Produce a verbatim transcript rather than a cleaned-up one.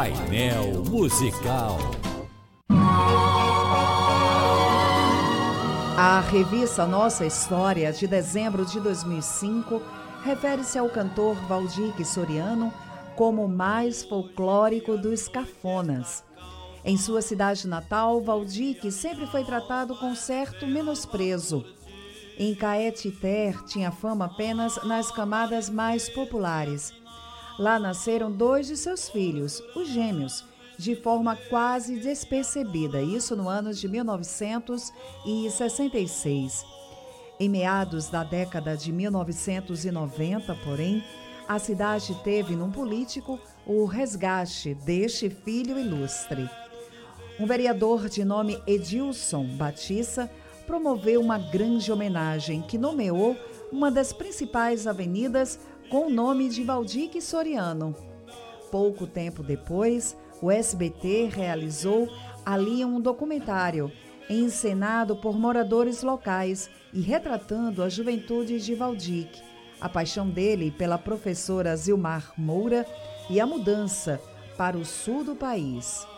Painel Musical. A revista Nossa História, de dezembro de dois mil e cinco, refere-se ao cantor Valdir Soriano como o mais folclórico dos cafonas. Em sua cidade natal, Valdir sempre foi tratado com certo menosprezo. Em Caetité tinha fama apenas nas camadas mais populares. Lá nasceram dois de seus filhos, os gêmeos, de forma quase despercebida, isso no ano de mil novecentos e sessenta e seis. Em meados da década de mil novecentos e noventa, porém, a cidade teve num político o resgate deste filho ilustre. Um vereador de nome Edilson Batista promoveu uma grande homenagem que nomeou uma das principais avenidas com o nome de Valdir Soriano. Pouco tempo depois, o S B T realizou ali um documentário encenado por moradores locais e retratando a juventude de Valdir, a paixão dele pela professora Zilmar Moura e a mudança para o sul do país.